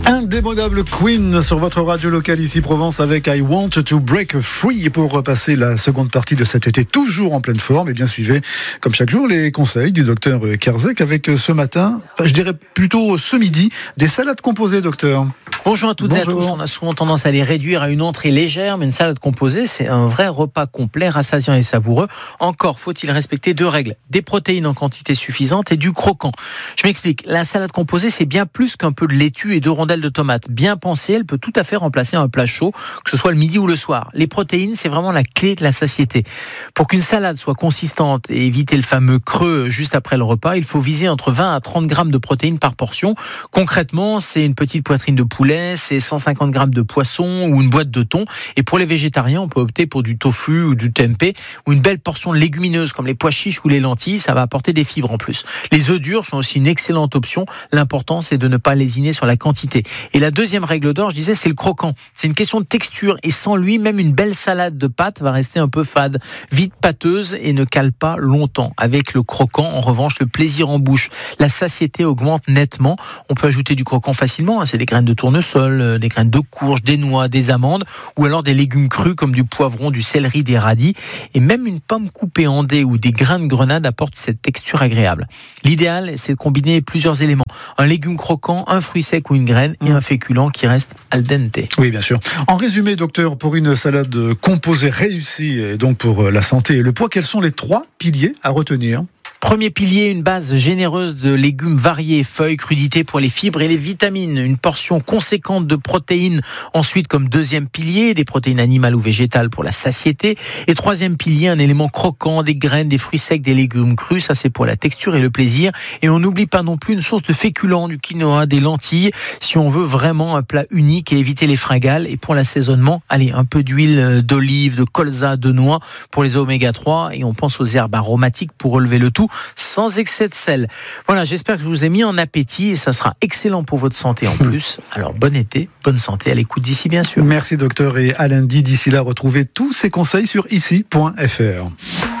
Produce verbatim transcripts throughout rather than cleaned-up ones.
Indémodable Queen sur votre radio locale ici Provence avec I Want to Break Free pour passer la seconde partie de cet été toujours en pleine forme. Et bien suivez comme chaque jour les conseils du docteur Kerzek avec ce matin, je dirais plutôt ce midi, des salades composées, docteur. Bonjour à toutes Bonjour. et à tous. On a souvent tendance à les réduire à une entrée légère, mais une salade composée, c'est un vrai repas complet, rassasiant et savoureux. Encore faut-il respecter deux règles, des protéines en quantité suffisante et du croquant. Je m'explique, la salade composée, c'est bien plus qu'un peu de laitue et deux rondelles de tomates. Bien pensée, elle peut tout à fait remplacer un plat chaud, que ce soit le midi ou le soir. Les protéines, c'est vraiment la clé de la satiété. Pour qu'une salade soit consistante et éviter le fameux creux juste après le repas, il faut viser entre vingt à trente grammes de protéines par portion. Concrètement, c'est une petite poitrine de poulet, c'est cent cinquante grammes de poisson ou une boîte de thon. Et pour les végétariens, on peut opter pour du tofu ou du tempeh ou une belle portion de légumineuses comme les pois chiches ou les lentilles. Ça va apporter des fibres en plus. Les œufs durs sont aussi une excellente option. L'important, c'est de ne pas lésiner sur la quantité. Et la deuxième règle d'or, je disais, c'est le croquant. C'est une question de texture et sans lui, même une belle salade de pâtes va rester un peu fade, vite pâteuse et ne cale pas longtemps. Avec le croquant, en revanche, le plaisir en bouche, la satiété augmente nettement. On peut ajouter du croquant facilement. C'est des graines de tournesol, des graines de courge, des noix, des amandes ou alors des légumes crus comme du poivron, du céleri, des radis. Et même une pomme coupée en dés ou des grains de grenade apportent cette texture agréable. L'idéal, c'est de combiner plusieurs éléments. Un légume croquant, un fruit sec ou une graine et un féculent qui reste al dente. Oui, bien sûr. En résumé, docteur, pour une salade composée réussie et donc pour la santé et le poids, quels sont les trois piliers à retenir ? Premier pilier, une base généreuse de légumes variés, feuilles, crudités pour les fibres et les vitamines. Une portion conséquente de protéines. Ensuite, comme deuxième pilier, des protéines animales ou végétales pour la satiété. Et troisième pilier, un élément croquant, des graines, des fruits secs, des légumes crus. Ça, c'est pour la texture et le plaisir. Et on n'oublie pas non plus une source de féculents, du quinoa, des lentilles, si on veut vraiment un plat unique et éviter les fringales. Et pour l'assaisonnement, allez, un peu d'huile d'olive, de colza, de noix pour les oméga trois. Et on pense aux herbes aromatiques pour relever le tout, sans excès de sel. Voilà, j'espère que je vous ai mis en appétit et ça sera excellent pour votre santé en plus. Alors bon été, bonne santé à l'écoute d'ici bien sûr. Merci docteur et à lundi. D'ici là, retrouvez tous ces conseils sur ici point f r.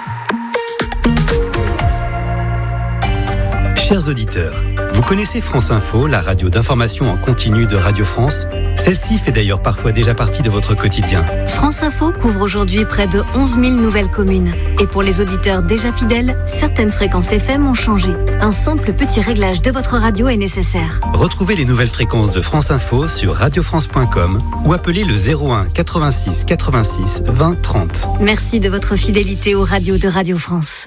Chers auditeurs, vous connaissez France Info, la radio d'information en continu de Radio France ? Celle-ci fait d'ailleurs parfois déjà partie de votre quotidien. France Info couvre aujourd'hui près de onze mille nouvelles communes. Et pour les auditeurs déjà fidèles, certaines fréquences F M ont changé. Un simple petit réglage de votre radio est nécessaire. Retrouvez les nouvelles fréquences de France Info sur radio france point com ou appelez le zéro un quatre-vingt-six quatre-vingt-six vingt trente. Merci de votre fidélité aux radios de Radio France.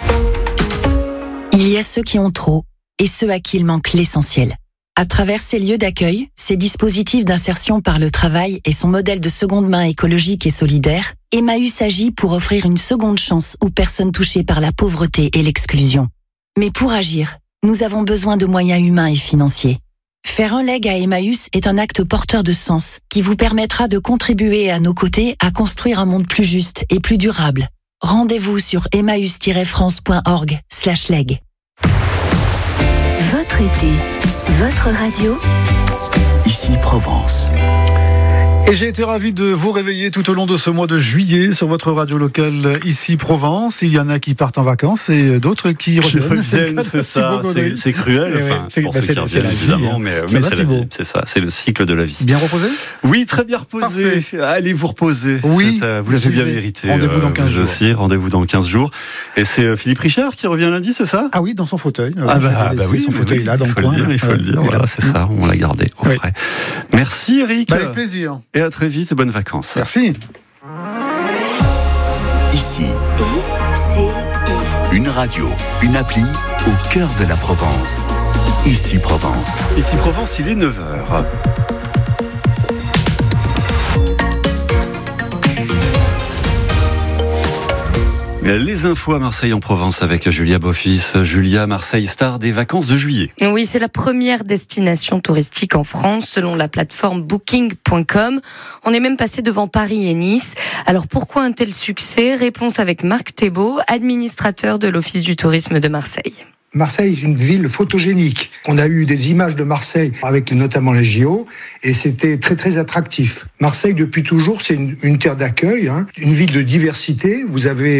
Il y a ceux qui ont trop et ceux à qui il manque l'essentiel. À travers ces lieux d'accueil, ces dispositifs d'insertion par le travail et son modèle de seconde main écologique et solidaire, Emmaüs agit pour offrir une seconde chance aux personnes touchées par la pauvreté et l'exclusion. Mais pour agir, nous avons besoin de moyens humains et financiers. Faire un leg à Emmaüs est un acte porteur de sens qui vous permettra de contribuer à nos côtés à construire un monde plus juste et plus durable. Rendez-vous sur emmaüs tiret france point org slash leg. Votre été, votre radio, ici Provence. Et j'ai été ravi de vous réveiller tout au long de ce mois de juillet sur votre radio locale ici Provence. Il y en a qui partent en vacances et d'autres qui reviennent. C'est, c'est ça, c'est, c'est cruel. Oui, enfin, c'est, pour bah, ceux c'est, qui c'est reviennent, la évidemment, vie, mais, hein. mais Ça c'est va, la Thibaut ? vie. C'est ça, c'est le cycle de la vie. Bien reposé ? Oui, très bien reposé. Parfait. Allez vous reposer. Oui, c'est, euh, vous l'avez bien vais. mérité. Rendez-vous dans quinze euh, jours. Aussi, rendez-vous dans quinze jours. Et c'est euh, Philippe Richard qui revient lundi, c'est ça ? Ah oui, dans son fauteuil. Ah bah, bah oui, son fauteuil oui, là, dans il le faut coin. le dire, il faut là. le dire. Ouais, Voilà, c'est ça, on l'a gardé au Oui. frais. Merci Eric. Bah, avec plaisir. Et à très vite et bonnes vacances. Merci. Ici, I C I. une radio, une appli au cœur de la Provence. Ici Provence. Ici Provence, il est neuf heures. Les infos à Marseille en Provence avec Julia Beaufils. Julia, Marseille, star des vacances de juillet. Oui, c'est la première destination touristique en France selon la plateforme booking point com. On est même passé devant Paris et Nice. Alors pourquoi un tel succès ? Réponse avec Marc Thébault, administrateur de l'Office du tourisme de Marseille. Marseille est une ville photogénique. On a eu des images de Marseille avec notamment les J O et c'était très très attractif. Marseille depuis toujours c'est une, une terre d'accueil, hein, une ville de diversité. Vous avez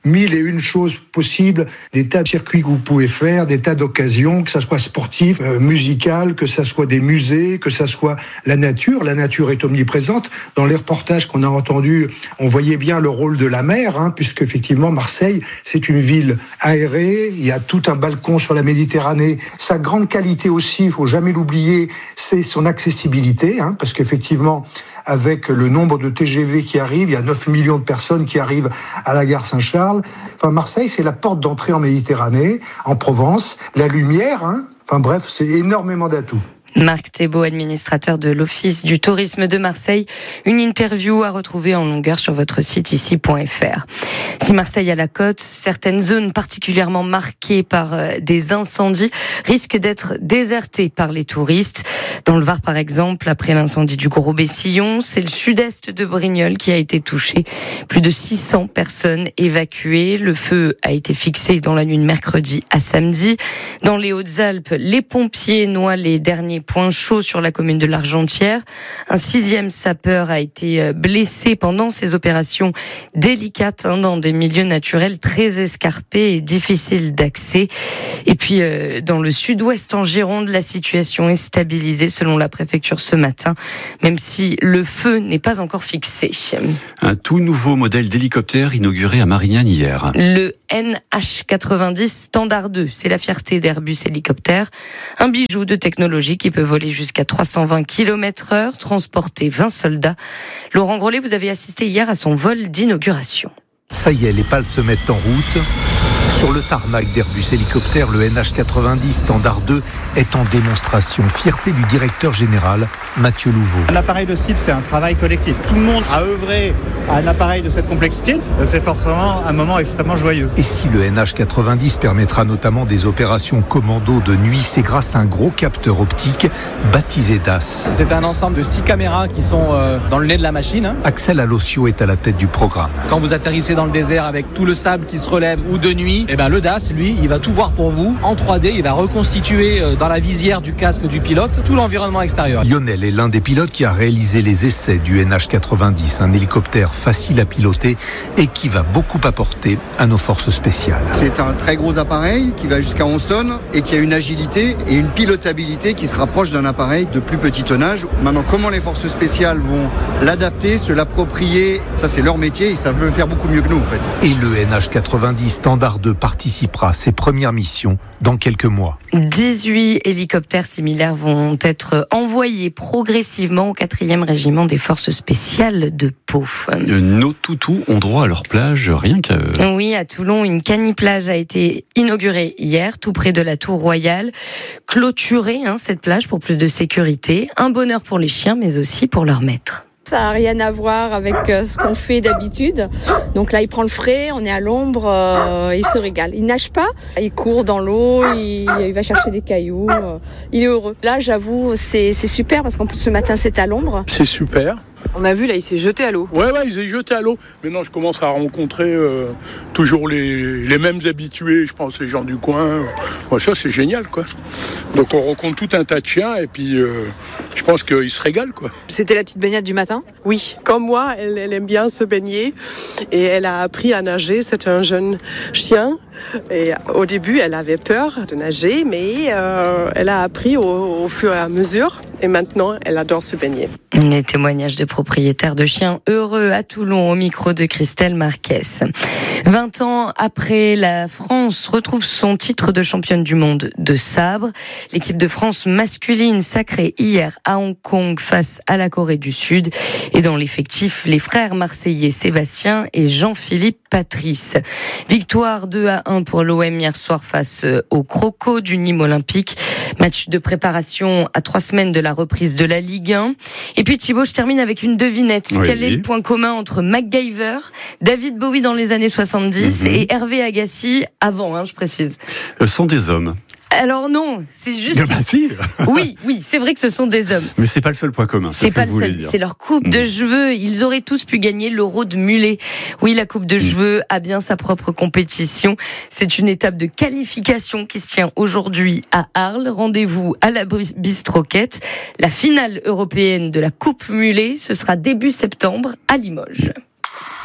mille et une choses possibles, des tas de circuits que vous pouvez faire, des tas d'occasions, que ça soit sportif, euh, musical, que ça soit des musées, que ça soit la nature. La nature est omniprésente. Dans les reportages qu'on a entendus, on voyait bien le rôle de la mer, hein, puisque effectivement Marseille, c'est une ville aérée. Il y a tout un balcon sur la Méditerranée. Sa grande qualité aussi, il faut jamais l'oublier, c'est son accessibilité, hein, parce qu'effectivement, avec le nombre de T G V qui arrivent, il y a neuf millions de personnes qui arrivent à la gare Saint-Charles. Enfin, Marseille, c'est la porte d'entrée en Méditerranée, en Provence, la lumière, hein. Enfin bref, c'est énormément d'atouts. Marc Thébault, administrateur de l'Office du tourisme de Marseille. Une interview à retrouver en longueur sur votre site ici point f r. Si Marseille a la côte, certaines zones particulièrement marquées par des incendies risquent d'être désertées par les touristes. Dans le Var, par exemple, après l'incendie du Gros Bessillon, c'est le sud-est de Brignoles qui a été touché. Plus de six cents personnes évacuées. Le feu a été fixé dans la nuit de mercredi à samedi. Dans les Hautes-Alpes, les pompiers noient les derniers point chaud sur la commune de l'Argentière. Un sixième sapeur a été blessé pendant ces opérations délicates hein, dans des milieux naturels très escarpés et difficiles d'accès. Et puis, euh, dans le sud-ouest en Gironde, la situation est stabilisée selon la préfecture ce matin, même si le feu n'est pas encore fixé. Un tout nouveau modèle d'hélicoptère inauguré à Marignane hier. Le N H quatre-vingt-dix Standard deux, c'est la fierté d'Airbus Hélicoptère. Un bijou de technologie qui peut voler jusqu'à trois cent vingt kilomètres heure, transporter vingt soldats. Laurent Grollet, vous avez assisté hier à son vol d'inauguration. Ça y est, les pales se mettent en route. Sur le tarmac d'Airbus Hélicoptère, le N H quatre-vingt-dix Standard deux est en démonstration. Fierté du directeur général, Mathieu Louveau. L'appareil de cible, c'est un travail collectif. Tout le monde a œuvré à un appareil de cette complexité. C'est forcément un moment extrêmement joyeux. Et si le N H quatre-vingt-dix permettra notamment des opérations commando de nuit, c'est grâce à un gros capteur optique baptisé D A S. C'est un ensemble de six caméras qui sont euh, dans le nez de la machine. Hein. Axel Alossio est à la tête du programme. Quand vous atterrissez dans le désert avec tout le sable qui se relève ou de nuit, eh ben le D A S, lui, il va tout voir pour vous en trois D. Il va reconstituer dans la visière du casque du pilote tout l'environnement extérieur. Lionel est l'un des pilotes qui a réalisé les essais du N H quatre-vingt-dix, un hélicoptère facile à piloter et qui va beaucoup apporter à nos forces spéciales. C'est un très gros appareil qui va jusqu'à onze tonnes et qui a une agilité et une pilotabilité qui se rapproche d'un appareil de plus petit tonnage. Maintenant, comment les forces spéciales vont l'adapter, se l'approprier, ça c'est leur métier, ils savent le faire beaucoup mieux que nous en fait. Et le N H quatre-vingt-dix Standard deux participera à ses premières missions dans quelques mois. dix-huit hélicoptères similaires vont être envoyés progressivement au quatrième régiment des forces spéciales de Pau. Nos toutous ont droit à leur plage, rien qu'à eux. Oui, à Toulon, une cani-plage a été inaugurée hier, tout près de la Tour Royale. Clôturée, hein, cette plage, pour plus de sécurité. Un bonheur pour les chiens, mais aussi pour leurs maîtres. Ça n'a rien à voir avec ce qu'on fait d'habitude. Donc là, il prend le frais, on est à l'ombre, euh, il se régale. Il nage pas, il court dans l'eau, il, il va chercher des cailloux, euh, il est heureux. Là, j'avoue, c'est, c'est super parce qu'en plus, ce matin, c'est à l'ombre. C'est super. On a vu là, il s'est jeté à l'eau. Ouais, ouais, il s'est jeté à l'eau. Maintenant, je commence à rencontrer euh, toujours les, les mêmes habitués, je pense, les gens du coin. Ouais, ça, c'est génial, quoi. Donc, on rencontre tout un tas de chiens et puis euh, je pense qu'ils se régalent, quoi. C'était la petite baignade du matin ? Oui, comme moi, elle, elle aime bien se baigner et elle a appris à nager. C'est un jeune chien. Et au début, elle avait peur de nager, mais euh, elle a appris au, au fur et à mesure. Et maintenant, elle adore se baigner. Les témoignages de propriétaires de chiens heureux à Toulon au micro de Christelle Marquez. vingt ans après, la France retrouve son titre de championne du monde de sabre. L'équipe de France masculine sacrée hier à Hong Kong face à la Corée du Sud. Et dans l'effectif, les frères marseillais Sébastien et Jean-Philippe Patrice. Victoire deux à un pour l'O M hier soir face aux Crocos du Nîmes Olympique. Match de préparation à trois semaines de la reprise de la Ligue un. Et puis Thibaut, je termine avec une devinette. Oui. Quel est le point commun entre MacGyver, David Bowie dans les années soixante-dix mm-hmm. et Hervé Agassi avant, hein, je précise. Ce sont des hommes. Alors non, c'est juste... Ah bah si. Oui, oui, c'est vrai que ce sont des hommes. Mais c'est pas le seul point commun. C'est, c'est pas le seul, dire. C'est leur coupe mmh. de cheveux. Ils auraient tous pu gagner l'Euro de mulet. Oui, la coupe de mmh. cheveux a bien sa propre compétition. C'est une étape de qualification qui se tient aujourd'hui à Arles. Rendez-vous à la Bistroquette. La finale européenne de la coupe mulet, ce sera début septembre à Limoges.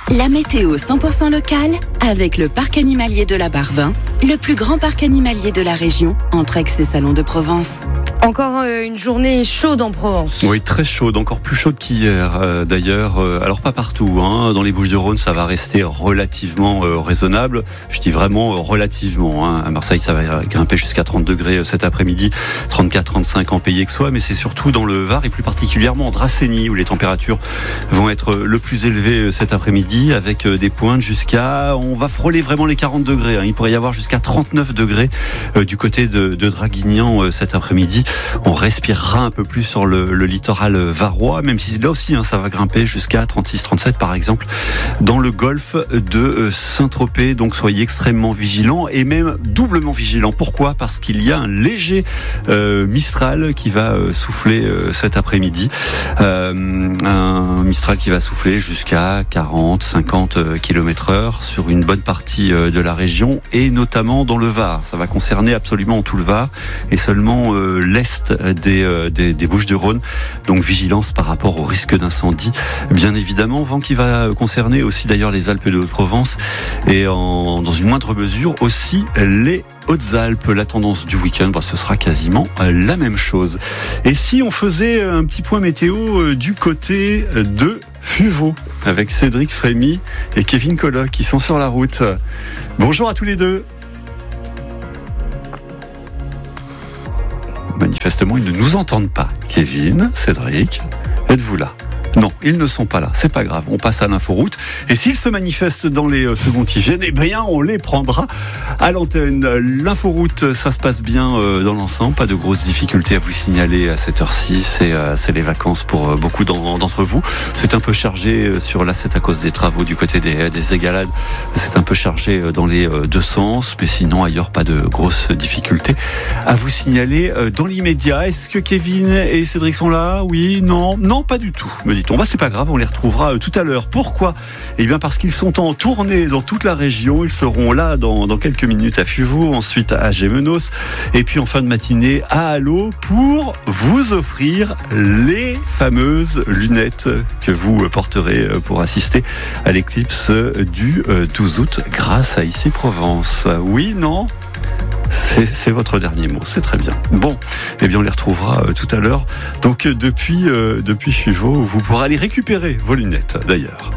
La météo cent pour cent locale avec le parc animalier de la Barbin, le plus grand parc animalier de la région, entre Aix et Salon de Provence. Encore une journée chaude en Provence. Oui, très chaude, encore plus chaude qu'hier euh, d'ailleurs. Euh, alors pas partout, hein. Dans les Bouches-du-Rhône, ça va rester relativement euh, raisonnable. Je dis vraiment euh, relativement. Hein. À Marseille, ça va grimper jusqu'à trente degrés cet après-midi, trente-quatre trente-cinq en Pays Aixois, mais c'est surtout dans le Var et plus particulièrement en Dracénie où les températures vont être le plus élevées cet après-midi avec des pointes jusqu'à, on va frôler vraiment les quarante degrés. Hein. Il pourrait y avoir jusqu'à trente-neuf degrés euh, du côté de, de Draguignan euh, cet après-midi. On respirera un peu plus sur le, le littoral varois, même si là aussi hein, ça va grimper jusqu'à trente-six trente-sept par exemple dans le golfe de Saint-Tropez. Donc soyez extrêmement vigilants et même doublement vigilants. Pourquoi ? Parce qu'il y a un léger euh, Mistral qui va euh, souffler euh, cet après-midi. Euh, un Mistral qui va souffler jusqu'à quarante cinquante kilomètres heure sur une bonne partie euh, de la région et notamment dans le Var. Ça va concerner absolument tout le Var et seulement euh, l'est des, euh, des, des Bouches-du-Rhône. Donc vigilance par rapport au risque d'incendie. Bien évidemment, vent qui va concerner aussi d'ailleurs les Alpes de Haute-Provence et en, dans une moindre mesure aussi les Hautes-Alpes. La tendance du week-end, bah, ce sera quasiment la même chose. Et si on faisait un petit point météo du côté de Fuveau avec Cédric Frémy et Kevin Colloc qui sont sur la route. Bonjour à tous les deux. Manifestement, ils ne nous entendent pas. Kevin, Cédric, êtes-vous là ? Non, ils ne sont pas là. C'est pas grave. On passe à l'inforoute. Et s'ils se manifestent dans les secondes qui viennent, eh bien, on les prendra à l'antenne. L'inforoute, ça se passe bien dans l'ensemble. Pas de grosses difficultés à vous signaler à cette heure-ci. C'est, c'est les vacances pour beaucoup d'entre vous. C'est un peu chargé sur l'A sept à cause des travaux du côté des, des Égalades. C'est un peu chargé dans les deux sens. Mais sinon, ailleurs, pas de grosses difficultés à vous signaler dans l'immédiat. Est-ce que Kevin et Cédric sont là ? Oui, non, non, pas du tout. Me dit-on. Bah, c'est pas grave, on les retrouvera tout à l'heure. Pourquoi ? Eh bien, parce qu'ils sont en tournée dans toute la région. Ils seront là dans, dans quelques minutes à Fuveau, ensuite à Gémenos, et puis en fin de matinée à Allo pour vous offrir les fameuses lunettes que vous porterez pour assister à l'éclipse du douze août grâce à Ici Provence. Oui, non ? C'est, c'est votre dernier mot, c'est très bien. Bon, eh bien on les retrouvera euh, tout à l'heure. Donc euh, depuis, euh, depuis Fuveau, vous pourrez aller récupérer vos lunettes d'ailleurs.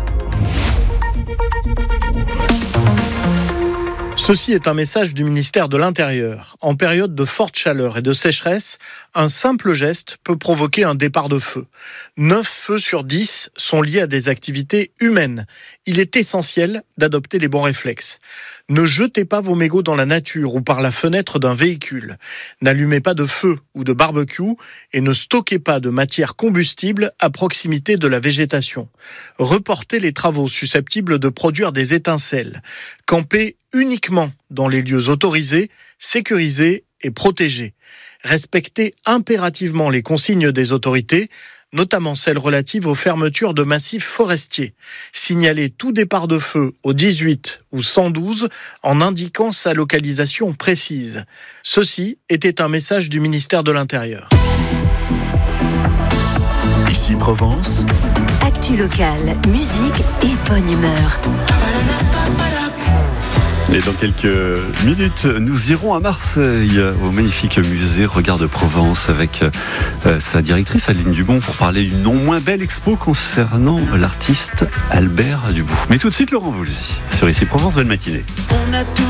Ceci est un message du ministère de l'Intérieur. En période de forte chaleur et de sécheresse, un simple geste peut provoquer un départ de feu. neuf feux sur dix sont liés à des activités humaines. Il est essentiel d'adopter les bons réflexes. Ne jetez pas vos mégots dans la nature ou par la fenêtre d'un véhicule. N'allumez pas de feu ou de barbecue et ne stockez pas de matière combustible à proximité de la végétation. Reportez les travaux susceptibles de produire des étincelles. Campez uniquement dans les lieux autorisés, sécurisés et protégés. Respectez impérativement les consignes des autorités, notamment celles relatives aux fermetures de massifs forestiers. Signalez tout départ de feu au dix-huit ou cent douze en indiquant sa localisation précise. Ceci était un message du ministère de l'Intérieur. Ici Provence. Actu locale, musique et bonne humeur. Et dans quelques minutes, nous irons à Marseille, au magnifique musée Regard de Provence, avec euh, sa directrice Aline Dubon, pour parler d'une non moins belle expo concernant l'artiste Albert Dubout. Mais tout de suite, Laurent Voulzy, sur Ici Provence, belle matinée. On a tout